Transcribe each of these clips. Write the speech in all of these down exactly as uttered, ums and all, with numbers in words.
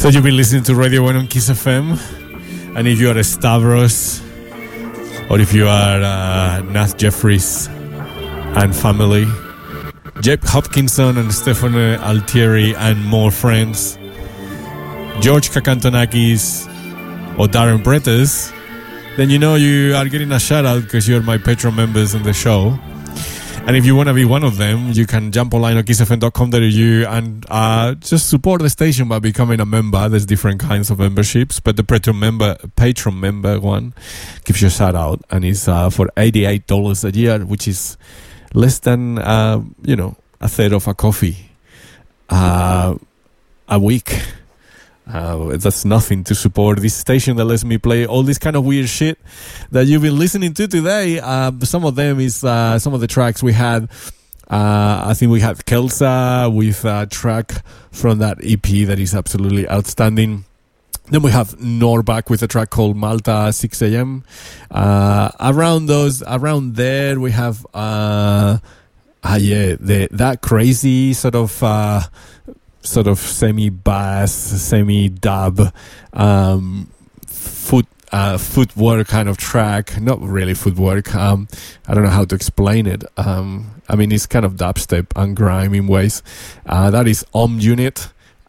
So you've been listening to Radio one on Kiss F M, and if you are a Stavros, or if you are uh, Nath Jeffries and family, Jeb Hopkinson and Stefano Altieri and more friends, George Kakantonakis or Darren Brettes, then you know you are getting a shout out because you're my Patreon members on the show. And if you want to be one of them, you can jump online on kiss f m dot com dot a u and uh, just support the station by becoming a member. There's different kinds of memberships, but the Patreon member, Patreon member one gives you a shout out, and it's uh, for eighty-eight dollars a year, which is less than uh, you know a third of a coffee uh, a week. Uh, that's nothing to support this station that lets me play all this kind of weird shit that you've been listening to today. Uh, some of them is uh, some of the tracks we had. Uh, I think we had Kelsa with a track from that E P that is absolutely outstanding. Then we have Norback with a track called Malta six a.m. Uh, around those, around there, we have uh, ah yeah, the that crazy sort of. Uh, sort of semi-bass, semi-dub, um, foot, uh, footwork kind of track. Not really footwork. Um, I don't know how to explain it. Um, I mean, it's kind of dubstep and grime in ways. Uh, that is Om Unit.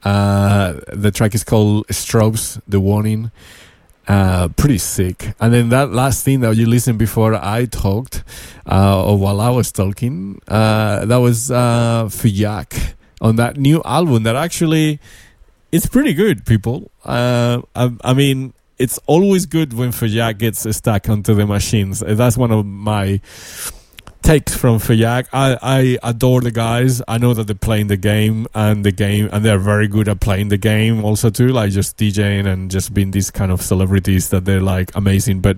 Uh, the track is called Strobes, The Warning. Uh, pretty sick. And then that last thing that you listened before I talked, uh, or while I was talking, uh, that was, uh, Fuyak. On that new album that actually it's pretty good, people. Uh, I, I mean, it's always good when Fuyak gets stuck onto the machines. That's one of my takes from Fuyak. I, I adore the guys. I know that they're playing the game and the game, and they're very good at playing the game also too, like just DJing and just being these kind of celebrities that they're like amazing. But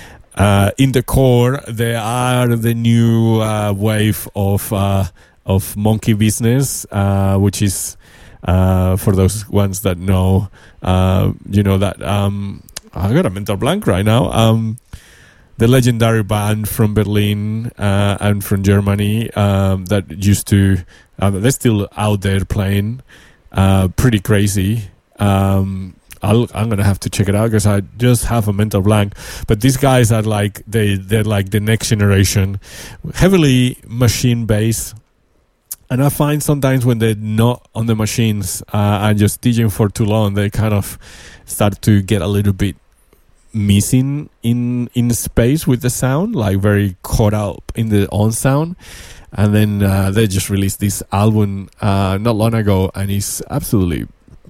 uh, in the core, they are the new uh, wave of uh, of Monkey Business, uh, which is, uh, for those ones that know, uh, you know, that, um, I got a mental blank right now, um, the legendary band from Berlin, uh, and from Germany, um, that used to, um, they're still out there playing, uh, pretty crazy. Um, I'll, I'm gonna have to check it out because I just have a mental blank. But these guys are like, they, they're like the next generation, heavily machine based. And I find sometimes when they're not on the machines uh, and just DJing for too long, they kind of start to get a little bit missing in in space with the sound, like very caught up in the on sound. And then uh, they just released this album uh, not long ago, and it's absolutely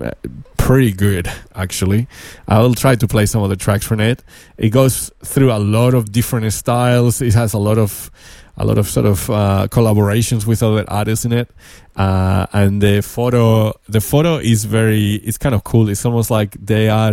pretty good, actually. I will try to play some of the tracks from it. It goes through a lot of different styles. It has a lot of a lot of sort of uh, collaborations with other artists in it, uh, and the photo the photo is very, it's kind of cool. It's almost like they are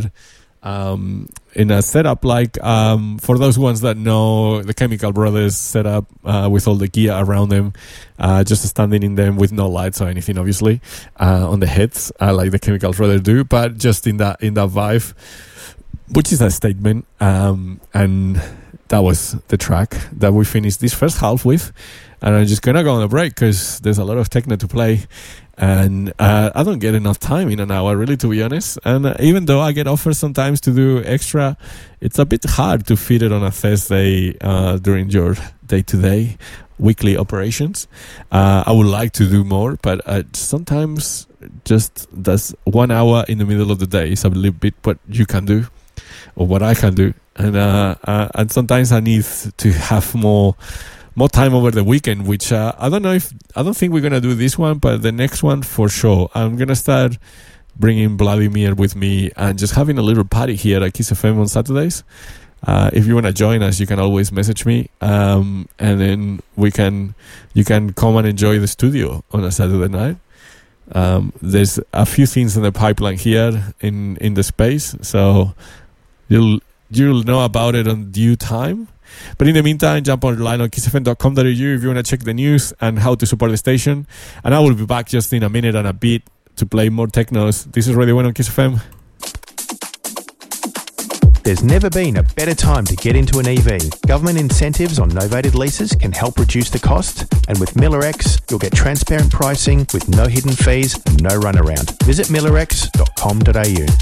um, in a setup like, um, for those ones that know the Chemical Brothers setup, uh, with all the gear around them, uh, just standing in them with no lights or anything, obviously, uh, on the heads, uh, like the Chemical Brothers do, but just in that in that vibe, which is a statement. Um, and that was the track that we finished this first half with, and I'm just gonna go on a break because there's a lot of techno to play, and uh, I don't get enough time in an hour, really, to be honest. And uh, even though I get offers sometimes to do extra, it's a bit hard to fit it on a Thursday uh, during your day-to-day weekly operations. Uh, I would like to do more, but uh, sometimes just that's one hour in the middle of the day is a little bit what you can do or what I can do. And uh, uh, and sometimes I need to have more more time over the weekend, which uh, I don't know if I don't think we're gonna do this one, but the next one for sure. I'm gonna start bringing Vladimir with me and just having a little party here at Kiss F M on Saturdays. Uh, if you wanna join us, you can always message me, um, and then we can you can come and enjoy the studio on a Saturday night. Um, there's a few things in the pipeline here in in the space, so you'll. You'll know about it on due time. But in the meantime, jump online on kiss f m dot com dot a u if you want to check the news and how to support the station. And I will be back just in a minute and a bit to play more technos. This is Radio one on Kiss F M. There's never been a better time to get into an E V. Government incentives on novated leases can help reduce the cost, and with Miller X, you'll get transparent pricing with no hidden fees and no runaround. Visit miller x dot com dot a u.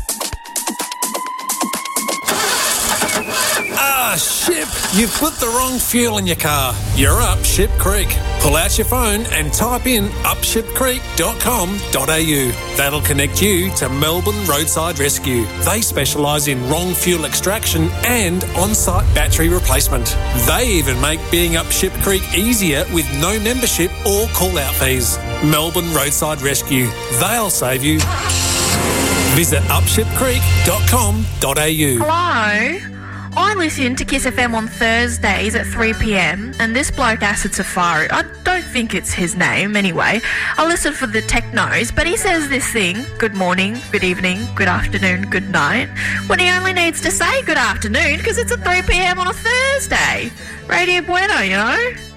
Ah, Ship! You've put the wrong fuel in your car. You're up Ship Creek. Pull out your phone and type in up ship creek dot com dot a u. That'll connect you to Melbourne Roadside Rescue. They specialise in wrong fuel extraction and on-site battery replacement. They even make being up Ship Creek easier with no membership or call-out fees. Melbourne Roadside Rescue. They'll save you. Visit up ship creek dot com dot a u. Hello? I listen to Kiss F M on Thursdays at three p m and this bloke Acid Safari, I don't think it's his name anyway, I listen for the technos, but he says this thing, good morning, good evening, good afternoon, good night, when he only needs to say good afternoon because it's at three p m on a Thursday. Radio Bueno, you know?